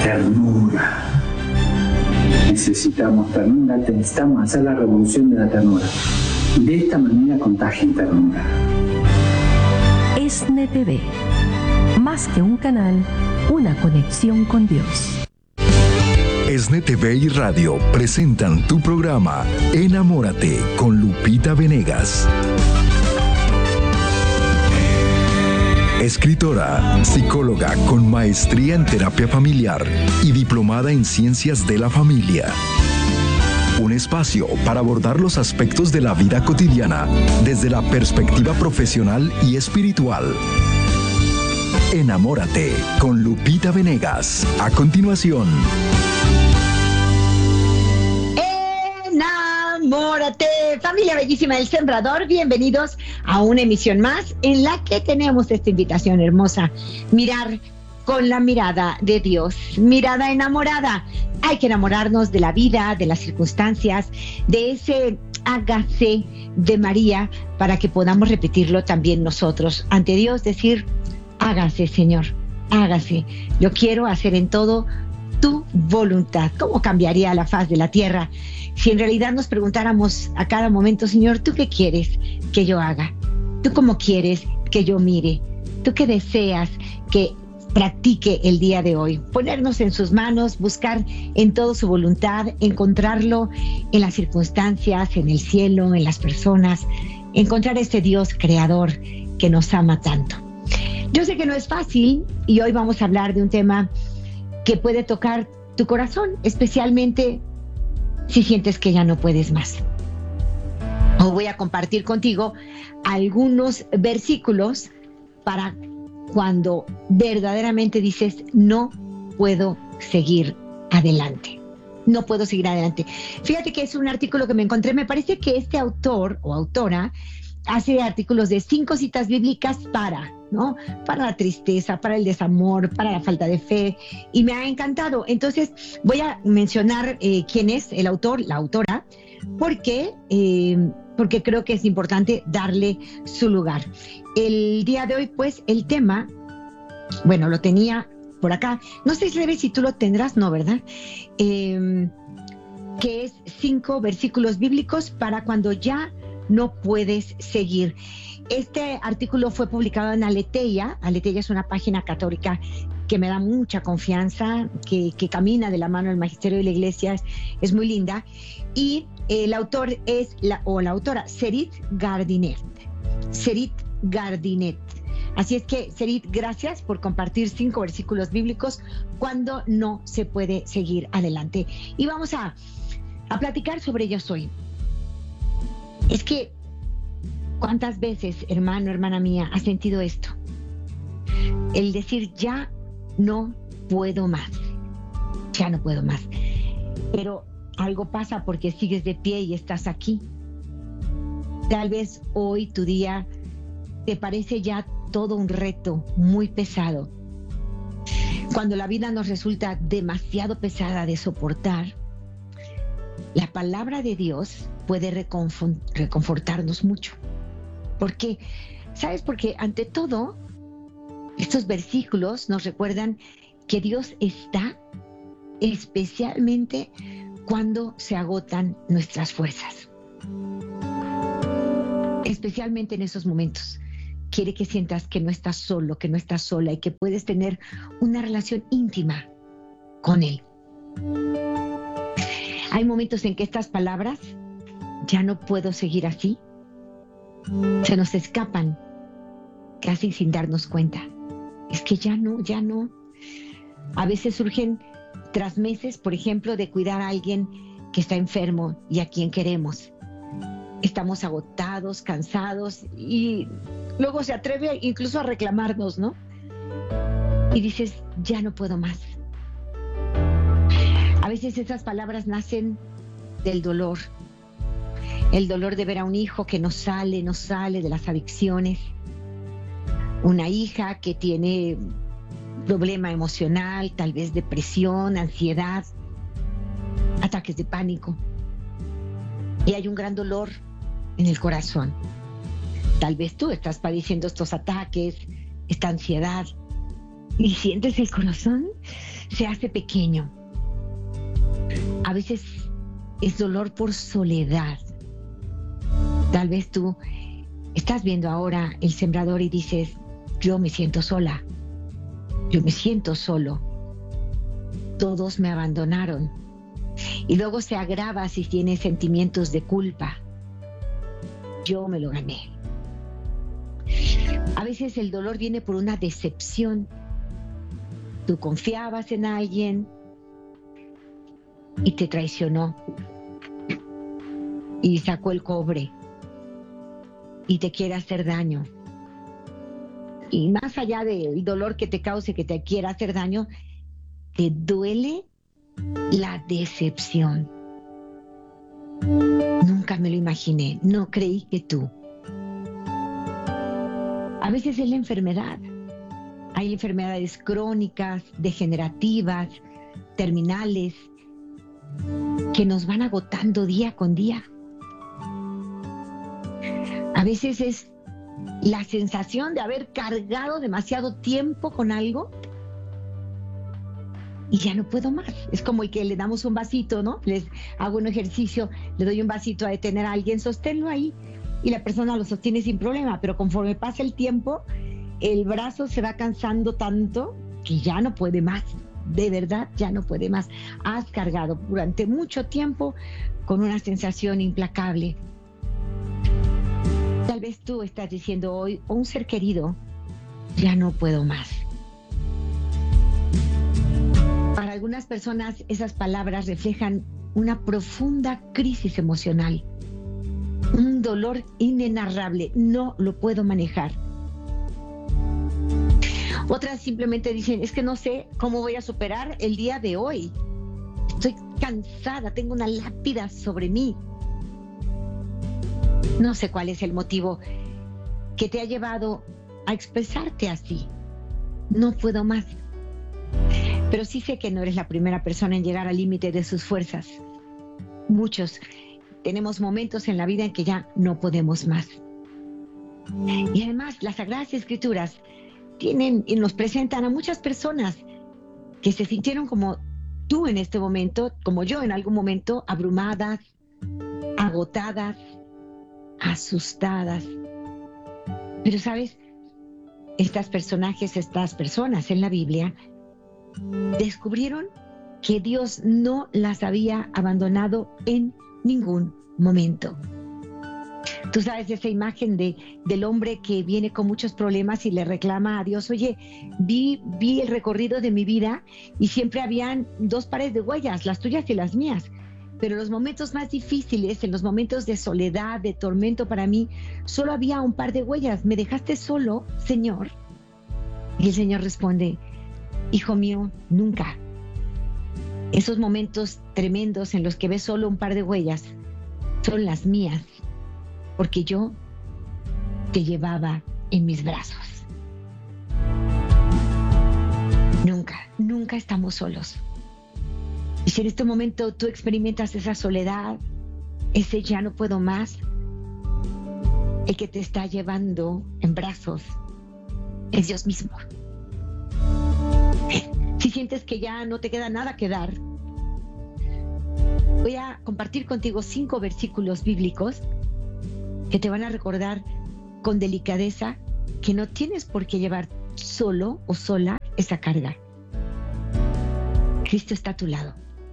ternura. Necesitamos ternura, necesitamos hacer la revolución de la ternura. De esta manera contagien ternura. ESNE TV. Más que un canal, una conexión con Dios. ESNE TV y Radio presentan tu programa Enamórate con Lupita Venegas. Escritora, psicóloga con maestría en terapia familiar y diplomada en ciencias de la familia. Un espacio para abordar los aspectos de la vida cotidiana desde la perspectiva profesional y espiritual. Enamórate con Lupita Venegas. A continuación. Enamórate, familia bellísima del Sembrador, bienvenidos a una emisión más en la que tenemos esta invitación hermosa, mirar con la mirada de Dios, mirada enamorada. Hay que enamorarnos de la vida, de las circunstancias, de ese hágase de María, para que podamos repetirlo también nosotros ante Dios, decir: hágase, Señor, hágase, yo quiero hacer en todo tu voluntad. ¿Cómo cambiaría la faz de la tierra si en realidad nos preguntáramos a cada momento: Señor, ¿tú qué quieres que yo haga? ¿Tú cómo quieres que yo mire? ¿Tú qué deseas que practique el día de hoy? Ponernos en sus manos, buscar en todo su voluntad, encontrarlo en las circunstancias, en el cielo, en las personas, encontrar ese Dios creador que nos ama tanto. Yo sé que no es fácil y hoy vamos a hablar de un tema que puede tocar tu corazón, especialmente si sientes que ya no puedes más. Hoy voy a compartir contigo algunos versículos para cuando verdaderamente dices: no puedo seguir adelante. No puedo seguir adelante. Fíjate que es un artículo que me encontré. Me parece que este autor o autora hace artículos de 5 citas bíblicas para la tristeza, para el desamor, para la falta de fe, y me ha encantado. Entonces voy a mencionar quién es el autor, la autora, porque creo que es importante darle su lugar. El día de hoy, pues, el tema, bueno, lo tenía por acá, no sé si tú lo tendrás, no, ¿verdad? Que es 5 versículos bíblicos para cuando ya no puedes seguir. Este artículo fue publicado en Aleteia. Aleteia es una página católica que me da mucha confianza, que camina de la mano del magisterio de la iglesia, es muy linda. Y el autor es la autora, Serit Gardinet. Serit Gardinet. Así es que, Serit, gracias por compartir 5 versículos bíblicos cuando no se puede seguir adelante. Y vamos a platicar sobre ellos hoy. Es que, ¿cuántas veces, hermano, hermana mía, has sentido esto? El decir: ya no puedo más, ya no puedo más. Pero algo pasa porque sigues de pie y estás aquí. Tal vez hoy tu día te parece ya todo un reto muy pesado. Cuando la vida nos resulta demasiado pesada de soportar, la palabra de Dios puede reconfortarnos mucho. ¿Por qué? ¿Sabes? Porque ante todo, estos versículos nos recuerdan que Dios está especialmente cuando se agotan nuestras fuerzas. Especialmente en esos momentos. Quiere que sientas que no estás solo, que no estás sola y que puedes tener una relación íntima con Él. Hay momentos en que estas palabras: ya no puedo seguir así, se nos escapan casi sin darnos cuenta. Es que ya no. A veces surgen tras meses, por ejemplo, de cuidar a alguien que está enfermo y a quien queremos. Estamos agotados, cansados, y luego se atreve incluso a reclamarnos, ¿no? Y dices: ya no puedo más. A veces esas palabras nacen del dolor. El dolor de ver a un hijo que no sale de las adicciones. Una hija que tiene problema emocional, tal vez depresión, ansiedad, ataques de pánico. Y hay un gran dolor en el corazón. Tal vez tú estás padeciendo estos ataques, esta ansiedad, y sientes el corazón se hace pequeño. A veces es dolor por soledad. Tal vez tú estás viendo ahora El Sembrador y dices, yo me siento sola, yo me siento solo, todos me abandonaron. Y luego se agrava si tienes sentimientos de culpa. Yo me lo gané. A veces el dolor viene por una decepción. Tú confiabas en alguien y te traicionó y sacó el cobre y te quiere hacer daño. Y más allá del dolor que te cause que te quiera hacer daño, te duele la decepción. Nunca me lo imaginé, no creí que tú. A veces es la enfermedad. Hay enfermedades crónicas, degenerativas, terminales, que nos van agotando día con día. A veces es la sensación de haber cargado demasiado tiempo con algo y ya no puedo más. Es como el que le damos un vasito, ¿no? Les hago un ejercicio, le doy un vasito a detener a alguien, sosténlo ahí y la persona lo sostiene sin problema, pero conforme pasa el tiempo, el brazo se va cansando tanto que ya no puede más. De verdad, ya no puede más. Has cargado durante mucho tiempo con una sensación implacable. Tal vez tú estás diciendo hoy, o un ser querido, ya no puedo más. Para algunas personas esas palabras reflejan una profunda crisis emocional, un dolor inenarrable, no lo puedo manejar. Otras simplemente dicen, es que no sé cómo voy a superar el día de hoy. Estoy cansada, tengo una lápida sobre mí. No sé cuál es el motivo que te ha llevado a expresarte así. No puedo más. Pero sí sé que no eres la primera persona en llegar al límite de sus fuerzas. Muchos tenemos momentos en la vida en que ya no podemos más. Y además, las Sagradas Escrituras tienen y nos presentan a muchas personas que se sintieron como tú en este momento, como yo en algún momento, abrumadas, agotadas, asustadas. Pero sabes, estas personas en la Biblia descubrieron que Dios no las había abandonado en ningún momento. Tú sabes esa imagen del hombre que viene con muchos problemas y le reclama a Dios, oye, vi el recorrido de mi vida y siempre habían 2 pares de huellas, las tuyas y las mías. Pero en los momentos más difíciles, en los momentos de soledad, de tormento para mí, solo había un par de huellas. ¿Me dejaste solo, Señor? Y el Señor responde, hijo mío, nunca. Esos momentos tremendos en los que ves solo un par de huellas son las mías, porque yo te llevaba en mis brazos. Nunca estamos solos. Y si en este momento tú experimentas esa soledad, ese ya no puedo más, el que te está llevando en brazos es Dios mismo. Si sientes que ya no te queda nada que dar, voy a compartir contigo 5 versículos bíblicos que te van a recordar con delicadeza que no tienes por qué llevar solo o sola esa carga. Cristo está a tu lado.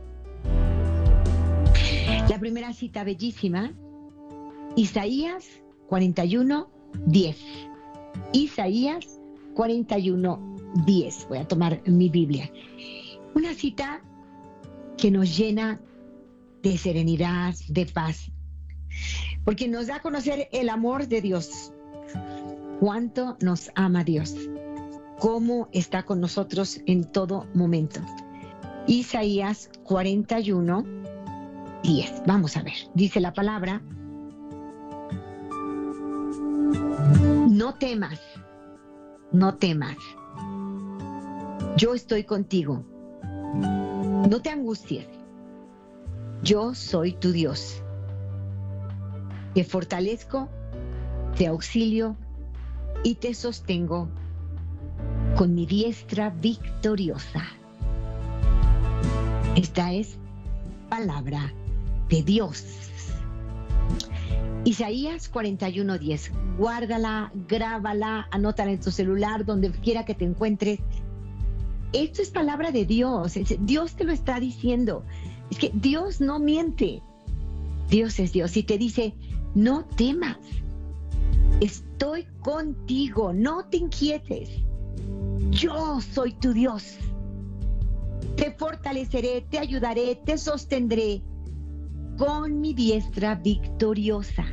La primera cita bellísima, Isaías 41:10. Isaías 41:10. Voy a tomar mi Biblia. Una cita que nos llena de serenidad, de paz, porque nos da a conocer el amor de Dios. Cuánto nos ama Dios, cómo está con nosotros en todo momento. Isaías 41:10. Vamos a ver, dice la palabra: no temas, no temas. Yo estoy contigo. No te angusties. Yo soy tu Dios. Te fortalezco, te auxilio y te sostengo con mi diestra victoriosa. Esta es palabra de Dios. Isaías 41:10. Guárdala, grábala, anótala en tu celular, donde quiera que te encuentres. Esto es palabra de Dios. Dios te lo está diciendo. Es que Dios no miente. Dios es Dios y te dice, no temas. Estoy contigo, no te inquietes. Yo soy tu Dios. Te fortaleceré, te ayudaré, te sostendré con mi diestra victoriosa.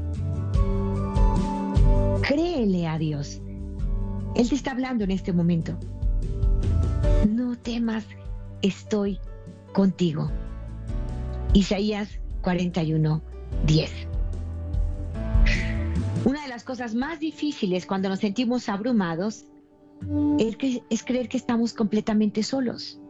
Créele a Dios. Él te está hablando en este momento. No temas, estoy contigo. Isaías 41:10. Una de las cosas más difíciles cuando nos sentimos abrumados es creer que estamos completamente solos.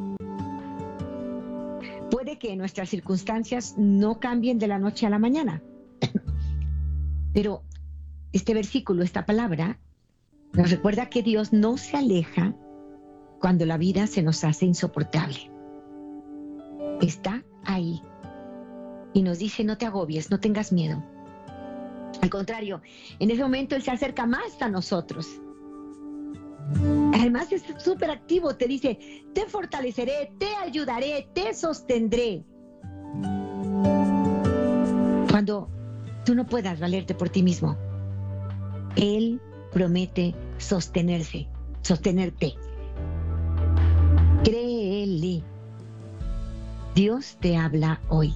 Puede que nuestras circunstancias no cambien de la noche a la mañana, pero este versículo, esta palabra, nos recuerda que Dios no se aleja cuando la vida se nos hace insoportable. Está ahí y nos dice, no te agobies, no tengas miedo. Al contrario, en ese momento Él se acerca más a nosotros. Además es súper activo, te dice, te fortaleceré, te ayudaré, te sostendré. Cuando tú no puedas valerte por ti mismo, Él promete sostenerte. Créele. Dios te habla hoy.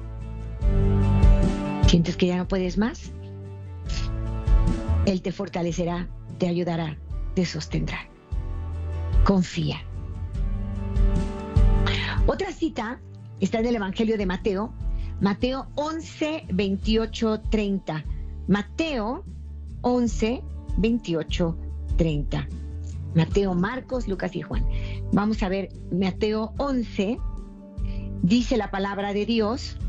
¿Sientes que ya no puedes más? Él te fortalecerá, te ayudará, te sostendrá. Confía. Otra cita está en el Evangelio de Mateo, Mateo 11, 28, 30. Mateo 11, 28, 30. Mateo, Marcos, Lucas y Juan. Vamos a ver, Mateo 11, dice la palabra de Dios: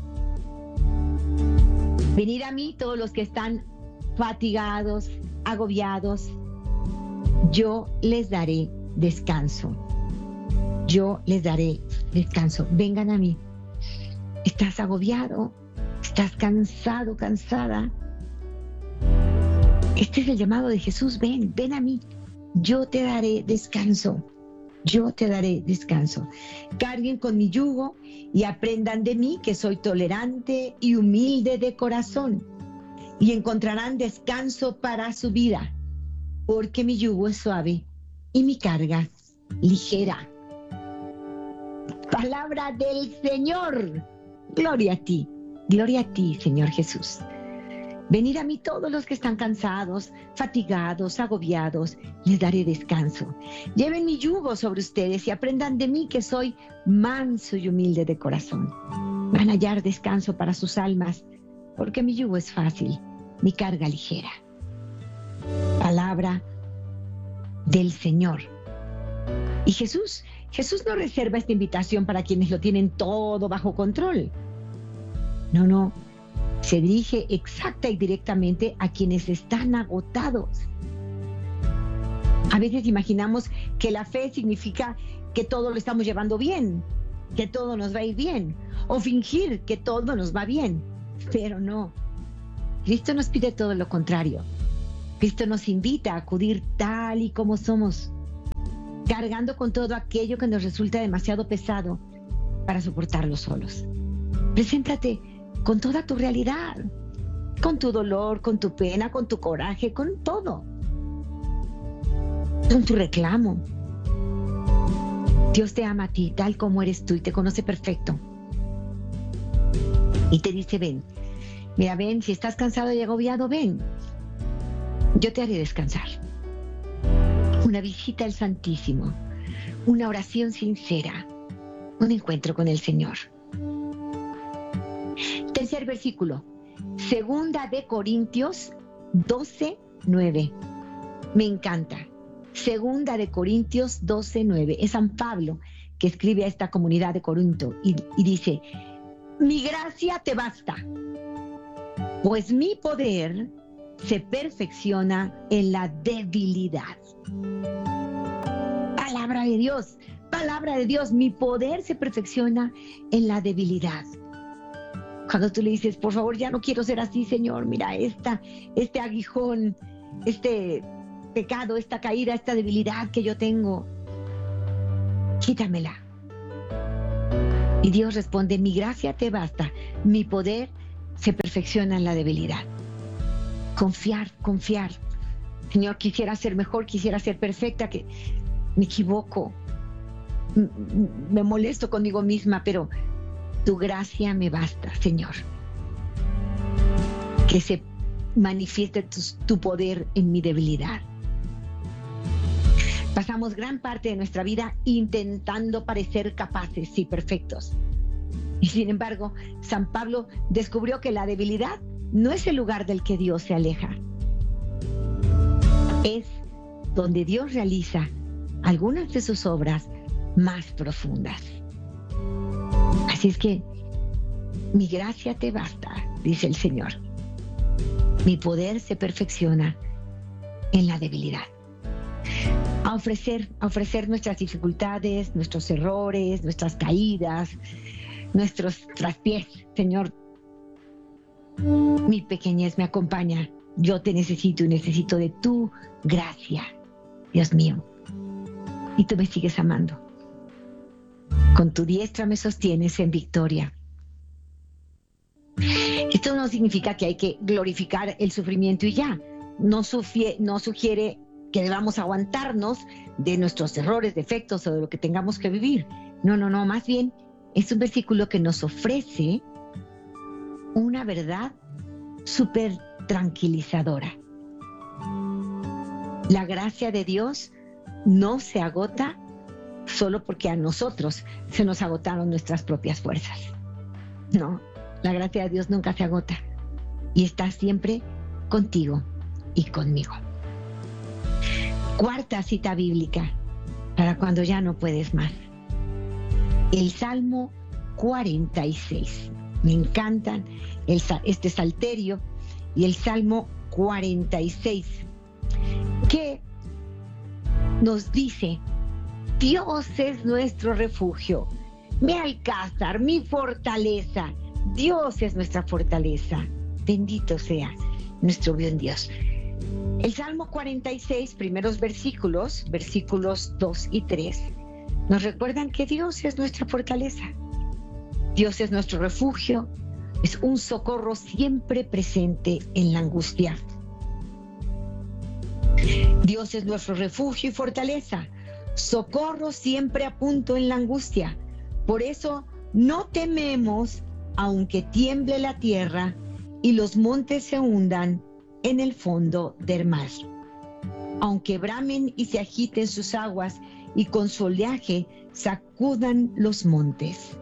venid a mí todos los que están fatigados, agobiados, yo les daré descanso. Yo les daré descanso. Vengan a mí. ¿Estás agobiado? ¿Estás cansado, cansada? Este es el llamado de Jesús. Ven a mí. Yo te daré descanso. Yo te daré descanso. Carguen con mi yugo y aprendan de mí, que soy tolerante y humilde de corazón, y encontrarán descanso para su vida, porque mi yugo es suave y mi carga ligera. Palabra del Señor. Gloria a ti, Señor Jesús. Venid a mí todos los que están cansados, fatigados, agobiados, les daré descanso. Lleven mi yugo sobre ustedes y aprendan de mí, que soy manso y humilde de corazón. Van a hallar descanso para sus almas, porque mi yugo es fácil, mi carga ligera. Palabra del Señor. Y Jesús no reserva esta invitación para quienes lo tienen todo bajo control. No. Se dirige exacta y directamente a quienes están agotados. A veces imaginamos que la fe significa que todo lo estamos llevando bien, que todo nos va a ir bien, o fingir que todo nos va bien. Pero no. Cristo nos pide todo lo contrario. Cristo nos invita a acudir tal y como somos, cargando con todo aquello que nos resulta demasiado pesado para soportarlo solos. Preséntate con toda tu realidad, con tu dolor, con tu pena, con tu coraje, con todo, con tu reclamo. Dios te ama a ti tal como eres tú y te conoce perfecto. Y te dice, ven, si estás cansado y agobiado, ven, yo te haré descansar. Una visita al Santísimo, una oración sincera, un encuentro con el Señor. Tercer versículo, 2 de Corintios 12:9. Me encanta. 2 de Corintios 12:9. Es San Pablo que escribe a esta comunidad de Corinto y dice: mi gracia te basta, pues mi poder se perfecciona en la debilidad. Palabra de Dios. palabra de Dios, mi poder se perfecciona en la debilidad. Cuando tú le dices, por favor, ya no quiero ser así, Señor, mira, este aguijón, este pecado, esta caída, esta debilidad que yo tengo, quítamela. Y Dios responde, mi gracia te basta, mi poder se perfecciona en la debilidad. Confiar. Señor, quisiera ser mejor, quisiera ser perfecta, que me equivoco, me molesto conmigo misma, pero tu gracia me basta, Señor. Que se manifieste tu poder en mi debilidad. Pasamos gran parte de nuestra vida intentando parecer capaces y perfectos. Y sin embargo, San Pablo descubrió que la debilidad no es el lugar del que Dios se aleja. Es donde Dios realiza algunas de sus obras más profundas. Así es que mi gracia te basta, dice el Señor. Mi poder se perfecciona en la debilidad. A ofrecer nuestras dificultades, nuestros errores, nuestras caídas, nuestros traspiés. Señor, mi pequeñez me acompaña. Yo te necesito y necesito de tu gracia, Dios mío. Y tú me sigues amando. Con tu diestra me sostienes en victoria. Esto no significa que hay que glorificar el sufrimiento y ya. No sugiere que debamos aguantarnos de nuestros errores, defectos o de lo que tengamos que vivir. No, más bien es un versículo que nos ofrece una verdad súper tranquilizadora. La gracia de Dios no se agota solo porque a nosotros se nos agotaron nuestras propias fuerzas. No, la gracia de Dios nunca se agota y está siempre contigo y conmigo. Cuarta cita bíblica para cuando ya no puedes más. El Salmo 46. Me encantan este salterio y el Salmo 46, que nos dice: Dios es nuestro refugio, mi alcázar, mi fortaleza. Dios es nuestra fortaleza. Bendito sea nuestro buen Dios. El Salmo 46, primeros versículos 2 y 3, nos recuerdan que Dios es nuestra fortaleza. Dios es nuestro refugio, es un socorro siempre presente en la angustia. Dios es nuestro refugio y fortaleza, socorro siempre a punto en la angustia. Por eso no tememos, aunque tiemble la tierra y los montes se hundan en el fondo del mar. Aunque bramen y se agiten sus aguas y con su oleaje sacudan los montes.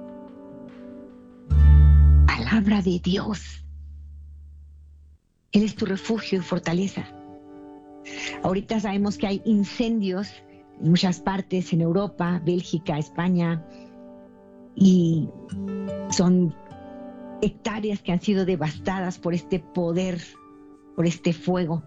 Palabra de Dios. Él es tu refugio y fortaleza. Ahorita sabemos que hay incendios en muchas partes, en Europa, Bélgica, España, y son hectáreas que han sido devastadas por este poder, por este fuego.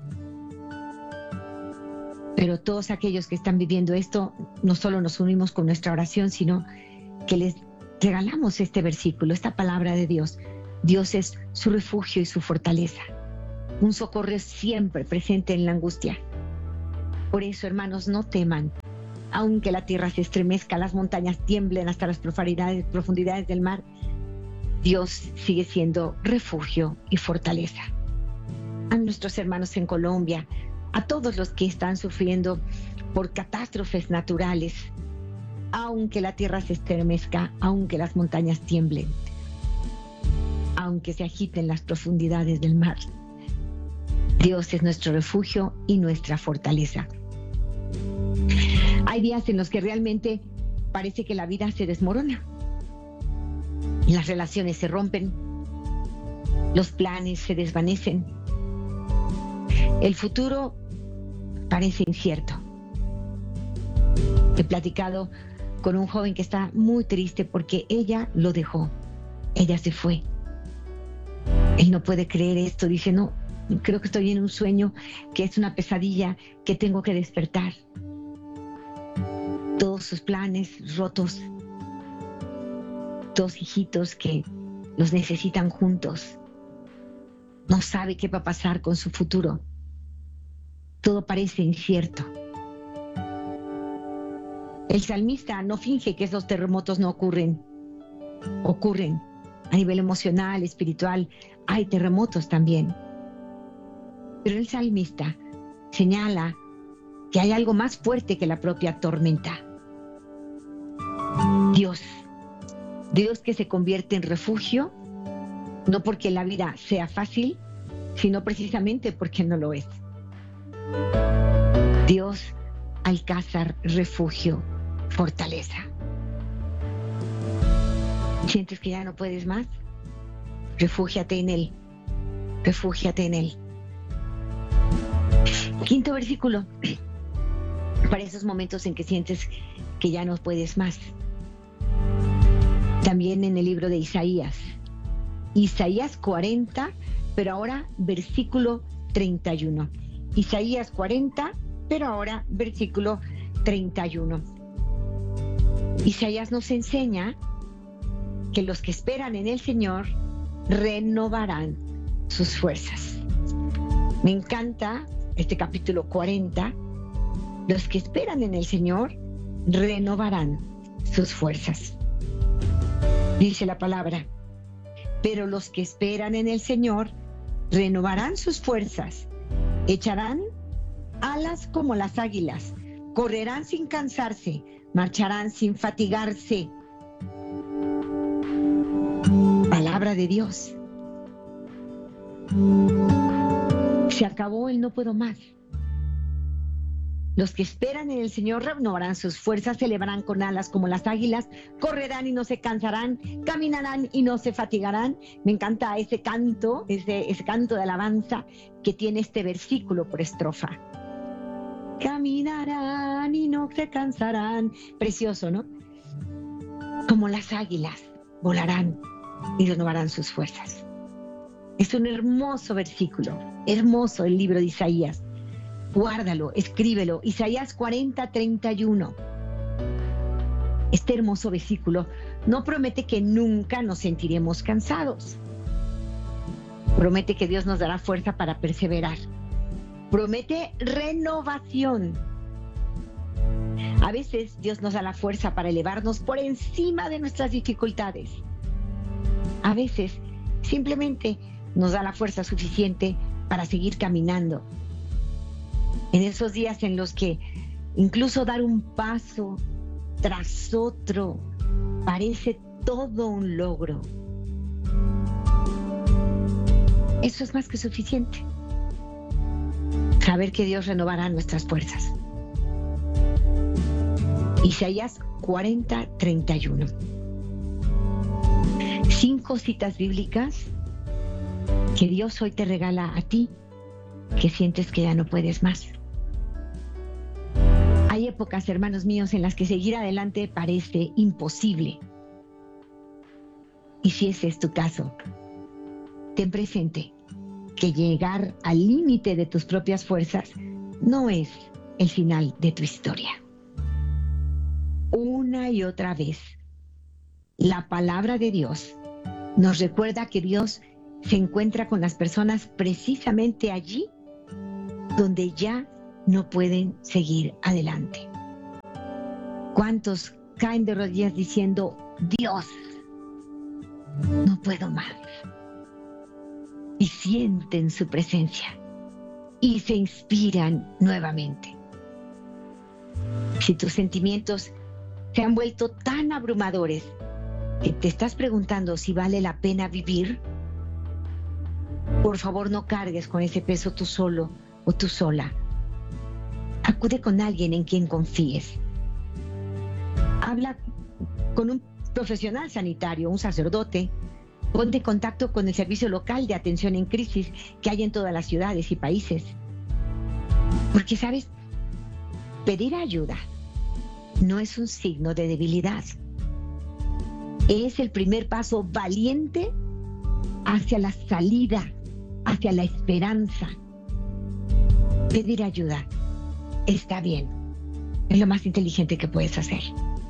Pero todos aquellos que están viviendo esto, no solo nos unimos con nuestra oración, sino que les regalamos este versículo, esta palabra de Dios. Dios es su refugio y su fortaleza, un socorro siempre presente en la angustia. Por eso, hermanos, no teman, aunque la tierra se estremezca, las montañas tiemblen hasta las profundidades del mar. Dios sigue siendo refugio y fortaleza. A nuestros hermanos en Colombia, a todos los que están sufriendo por catástrofes naturales, aunque la tierra se estremezca, aunque las montañas tiemblen, aunque se agiten las profundidades del mar, Dios es nuestro refugio y nuestra fortaleza. Hay días en los que realmente parece que la vida se desmorona. Las relaciones se rompen, los planes se desvanecen. El futuro parece incierto. He platicado con un joven que está muy triste porque ella lo dejó, ella se fue. Él no puede creer esto, dice: no, creo que estoy en un sueño, que es una pesadilla, que tengo que despertar. Todo todos sus planes rotos. 2 hijitos que los necesitan juntos. No sabe qué va a pasar con su futuro. Todo parece incierto. El salmista no finge que esos terremotos no ocurren. Ocurren a nivel emocional, espiritual. Hay terremotos también. Pero el salmista señala que hay algo más fuerte que la propia tormenta. Dios que se convierte en refugio, no porque la vida sea fácil, sino precisamente porque no lo es. Dios, alcázar, refugio, fortaleza. ¿Sientes que ya no puedes más? Refúgiate en Él. Refúgiate en Él. 5º versículo. Para esos momentos en que sientes que ya no puedes más. También en el libro de Isaías. Isaías 40, pero ahora versículo 31. Isaías 40, pero ahora versículo 31. Isaías nos enseña que los que esperan en el Señor renovarán sus fuerzas. Me encanta este capítulo 40. Los que esperan en el Señor renovarán sus fuerzas. Dice la palabra, pero los que esperan en el Señor renovarán sus fuerzas, echarán alas como las águilas, correrán sin cansarse, marcharán sin fatigarse. Palabra de Dios. Se acabó el no puedo más. Los que esperan en el Señor renovarán sus fuerzas, se elevarán con alas como las águilas, correrán y no se cansarán, caminarán y no se fatigarán. Me encanta ese canto, ese canto de alabanza que tiene este versículo por estrofa. Caminarán y no se cansarán. Precioso, ¿no? Como las águilas, volarán y renovarán sus fuerzas. Es un hermoso versículo, hermoso el libro de Isaías. Guárdalo, escríbelo. Isaías 40, 31. Este hermoso versículo no promete que nunca nos sentiremos cansados. Promete que Dios nos dará fuerza para perseverar. Promete renovación. A veces Dios nos da la fuerza para elevarnos por encima de nuestras dificultades. A veces simplemente nos da la fuerza suficiente para seguir caminando. En esos días en los que incluso dar un paso tras otro parece todo un logro. Eso es más que suficiente. Saber que Dios renovará nuestras fuerzas. Isaías 40, 31. 5 citas bíblicas que Dios hoy te regala a ti, que sientes que ya no puedes más. Hay épocas, hermanos míos, en las que seguir adelante parece imposible. Y si ese es tu caso, ten presente que llegar al límite de tus propias fuerzas no es el final de tu historia. Una y otra vez, la palabra de Dios nos recuerda que Dios se encuentra con las personas precisamente allí donde ya no pueden seguir adelante. ¿Cuántos caen de rodillas diciendo, Dios, no puedo más? Y sienten su presencia y se inspiran nuevamente. Si tus sentimientos se han vuelto tan abrumadores que te estás preguntando si vale la pena vivir, por favor no cargues con ese peso tú solo o tú sola. Acude con alguien en quien confíes. Habla con un profesional sanitario, un sacerdote. Ponte en contacto con el servicio local de atención en crisis que hay en todas las ciudades y países. Porque, ¿sabes? Pedir ayuda no es un signo de debilidad. Es el primer paso valiente hacia la salida, hacia la esperanza. Pedir ayuda está bien, Es lo más inteligente que puedes hacer.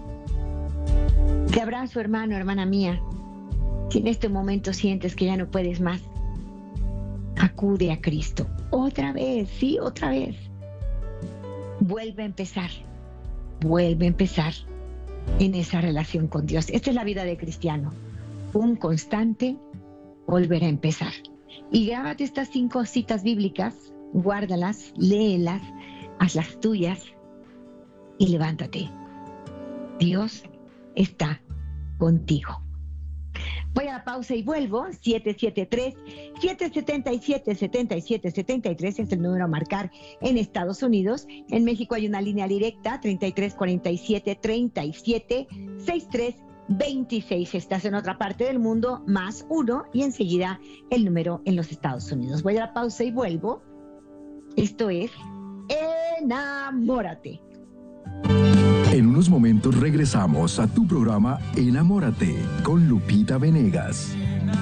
Te abrazo, hermano, hermana mía. Si en este momento sientes que ya no puedes más, acude a Cristo. Otra vez, sí, otra vez. Vuelve a empezar. Vuelve a empezar en esa relación con Dios. Esta es la vida de cristiano. Un constante volver a empezar. Y grábate estas 5 citas bíblicas, guárdalas, léelas, hazlas tuyas y levántate. Dios está contigo. Voy a la pausa y vuelvo. 773-777-7773 es el número a marcar en Estados Unidos. En México hay una línea directa, 3347-3763-26. Estás en otra parte del mundo, +1, y enseguida el número en los Estados Unidos. Voy a la pausa y vuelvo. Esto es Enamórate. En unos momentos regresamos a tu programa Enamórate con Lupita Venegas.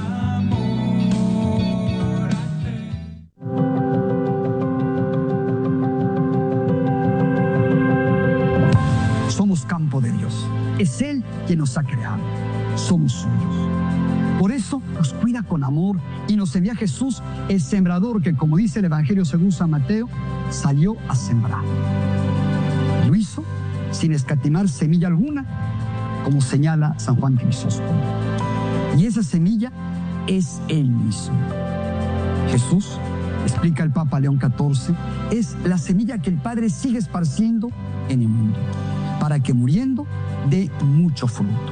Somos campo de Dios. Es Él quien nos ha creado. Somos suyos. Por eso nos cuida con amor y nos envía Jesús, el sembrador, que, como dice el Evangelio según San Mateo, salió a sembrar. Lo hizo sin escatimar semilla alguna, como señala San Juan Crisóstomo. Y esa semilla es Él mismo. Jesús, explica el Papa León XIV, es la semilla que el Padre sigue esparciendo en el mundo, para que muriendo dé mucho fruto.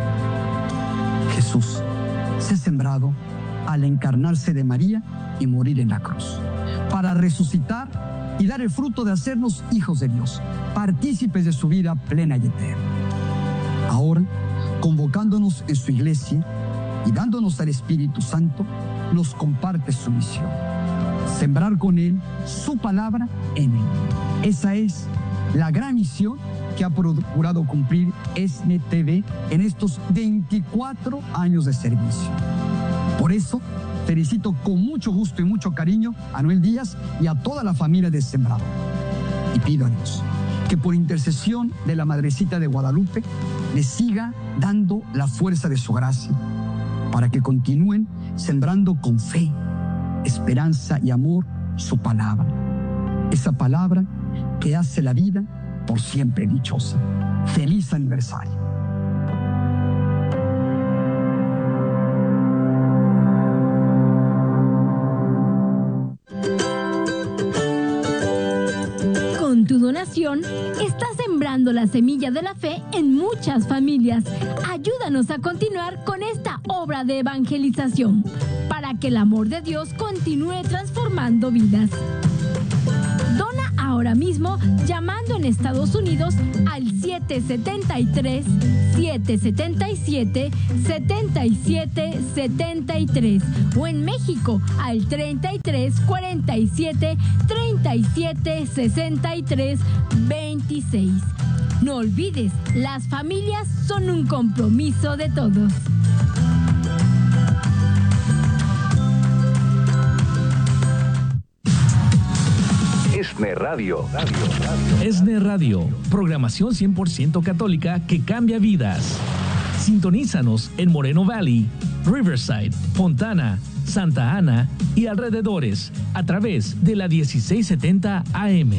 Jesús se ha sembrado al encarnarse de María y morir en la cruz, para resucitar y dar el fruto de hacernos hijos de Dios, partícipes de su vida plena y eterna. Ahora, convocándonos en su iglesia y dándonos al Espíritu Santo, nos comparte su misión: sembrar con Él su palabra en Él. Esa es la gran misión que ha procurado cumplir ESNE TV en estos 24 años de servicio. Por eso, felicito con mucho gusto y mucho cariño a Noel Díaz y a toda la familia de Sembrador. Y pido a Dios que por intercesión de la Madrecita de Guadalupe les siga dando la fuerza de su gracia para que continúen sembrando con fe, esperanza y amor su palabra. Esa palabra que hace la vida por siempre dichosa. ¡Feliz aniversario! Con tu donación, estás sembrando la semilla de la fe en muchas familias. Ayúdanos a continuar con esta obra de evangelización, para que el amor de Dios continúe transformando vidas. Dona ahora mismo llamando en Estados Unidos al 777-777-7773 o en México al 3347-3763-26. No olvides, las familias son un compromiso de todos. ESNE Radio. ESNE Radio, programación 100% católica que cambia vidas. Sintonízanos en Moreno Valley, Riverside, Fontana, Santa Ana y alrededores a través de la 1670 AM.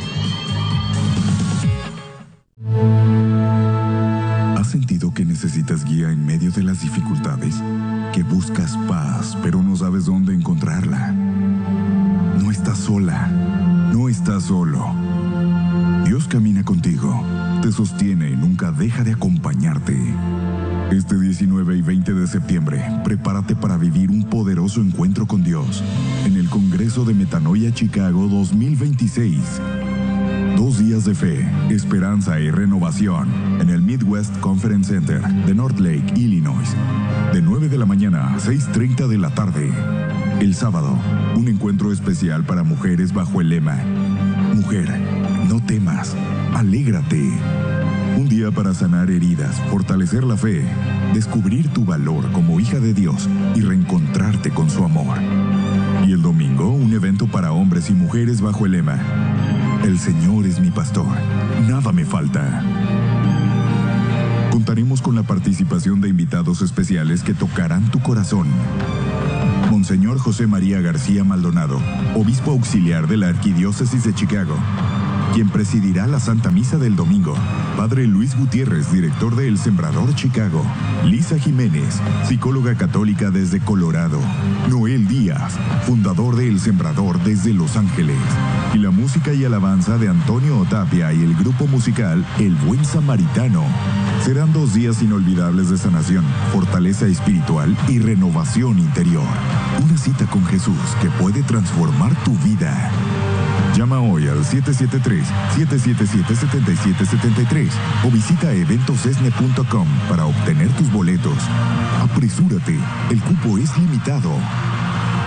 ¿Has sentido que necesitas guía en medio de las dificultades? Que buscas paz, pero no sabes dónde encontrarla. No estás sola. No estás solo. Dios camina contigo, te sostiene y nunca deja de acompañarte. Este 19 y 20 de septiembre, prepárate para vivir un poderoso encuentro con Dios en el Congreso de Metanoia Chicago 2026. 2 días de fe, esperanza y renovación en el Midwest Conference Center de North Lake, Illinois, de 9 de la mañana a 6:30 de la tarde. El sábado, un encuentro especial para mujeres bajo el lema: Mujer, no temas, alégrate. Un día para sanar heridas, fortalecer la fe, descubrir tu valor como hija de Dios y reencontrarte con su amor. Y el domingo, un evento para hombres y mujeres bajo el lema: El Señor es mi pastor, nada me falta. Contaremos con la participación de invitados especiales que tocarán tu corazón. Monseñor José María García Maldonado, obispo auxiliar de la Arquidiócesis de Chicago, quien presidirá la Santa Misa del domingo. Padre Luis Gutiérrez, director de El Sembrador Chicago. Lisa Jiménez, psicóloga católica desde Colorado. Noel Díaz, fundador de El Sembrador desde Los Ángeles. Y la música y alabanza de Antonio Otapia y el grupo musical El Buen Samaritano. Serán 2 días inolvidables de sanación, fortaleza espiritual y renovación interior. Una cita con Jesús que puede transformar tu vida. Llama hoy al 773-777-7773 o visita eventosesne.com para obtener tus boletos. Apresúrate, el cupo es limitado.